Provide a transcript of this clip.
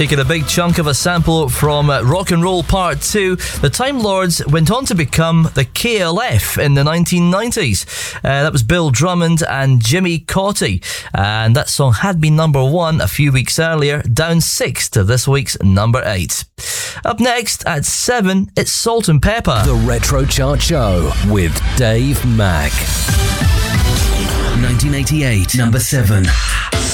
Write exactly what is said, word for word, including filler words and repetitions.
Taking a big chunk of a sample from uh, Rock and Roll Part two, the Time Lords went on to become the K L F in the nineteen nineties. Uh, that was Bill Drummond and Jimmy Cauty. And that song had been number one a few weeks earlier, down six to this week's number eight. Up next at seven, it's Salt and Pepper. The Retro Chart Show with Dave Mack. nineteen eighty-eight, number seven.